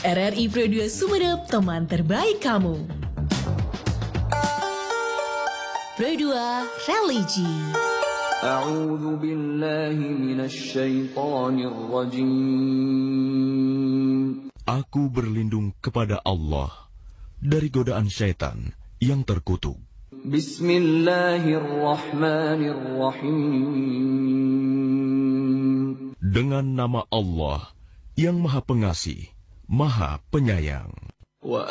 RRI Pro 2 Sumeneb, teman terbaik kamu. Pro 2 Religi. A'udzu billahi minasy syaithanir rajim. Aku berlindung kepada Allah dari godaan syaitan yang terkutuk. Bismillahirrahmanirrahim. Dengan nama Allah yang Maha Pengasih, Maha Penyayang.